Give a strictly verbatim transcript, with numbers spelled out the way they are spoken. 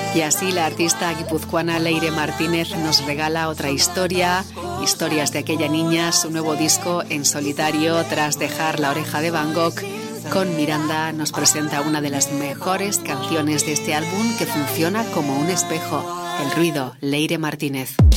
Y así la artista guipuzcoana Leire Martínez nos regala otra historia, historias de aquella niña, su nuevo disco en solitario tras dejar La oreja de Van Gogh. Con Miranda nos presenta una de las mejores canciones de este álbum que funciona como un espejo, El ruido, Leire Martínez.